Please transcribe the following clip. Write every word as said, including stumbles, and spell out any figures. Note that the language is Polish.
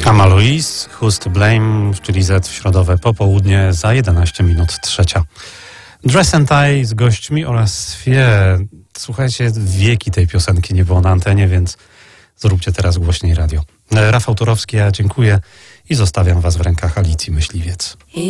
Ama Louise, Who's to Blame, czyli Z w środowe popołudnie za jedenaście minut trzecia. Dress and Tie z gośćmi oraz Fie. Słuchajcie, wieki tej piosenki nie było na antenie, więc zróbcie teraz głośniej radio. Rafał Turowski, ja dziękuję i zostawiam was w rękach Alicji Myśliwiec.